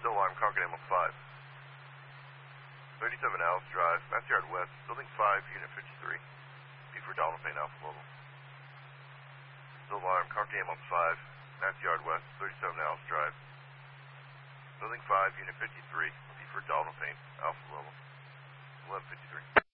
Still alarm, Concord Ambulance 5. 37 Alice Drive, Matthew Yard West, Building 5, Unit 53. B for Donald Payne, Alpha Global. Still alarm, Concord Ambulance 5, Matthew Yard West, 37 Alice Drive. Building 5, Unit 53. B for Donald Payne, Alpha Global. 1153.